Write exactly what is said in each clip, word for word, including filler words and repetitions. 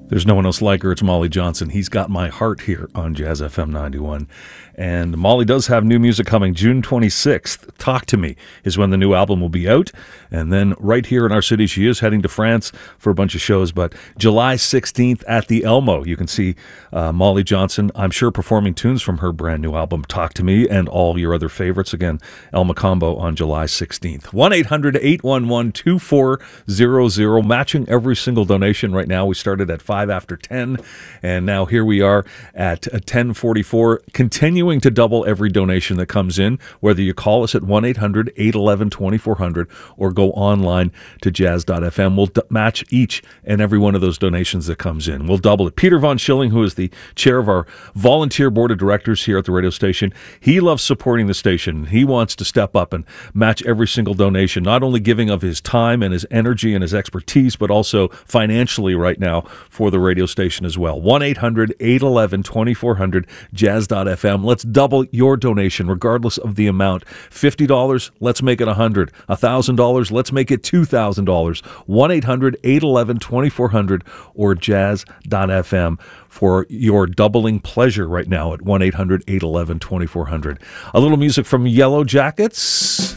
There's no one else like her. It's Molly Johnson. He's got my heart here on Jazz F M ninety-one. And Molly does have new music coming June twenty-sixth. Talk to Me is when the new album will be out. And then right here in our city, she is heading to France for a bunch of shows. But July sixteenth at the Elmo, you can see uh, Molly Johnson, I'm sure, performing tunes from her brand new album, Talk to Me, and all your other favorites. Again, Elmo Combo on July sixteenth. one eight hundred eight one one two four zero zero, matching every single donation right now. We started at five after ten, and now here we are at ten forty-four, continuing to double every donation that comes in, whether you call us at one eight hundred eight one one two four zero zero or go online to jazz dot f m. We'll d- match each and every one of those donations that comes in. We'll double it. Peter Von Schilling, who is the chair of our volunteer board of directors here at the radio station, he loves supporting the station. He wants to step up and match every single donation, not only giving of his time and his energy and his expertise, but also financially right now for the radio station as well. one eight hundred eight one one two four zero zero, jazz dot f m. Let's double your donation regardless of the amount. fifty dollars, let's make it one hundred dollars. one thousand dollars, let's make it two thousand dollars. one eight hundred eight one one two four zero zero or jazz dot f m for your doubling pleasure right now at one eight hundred eight one one two four zero zero. A little music from Yellow Jackets.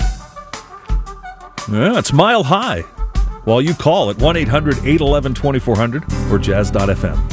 Yeah, it's Mile High. While you call at one eight hundred eight one one two four zero zero or jazz dot f m.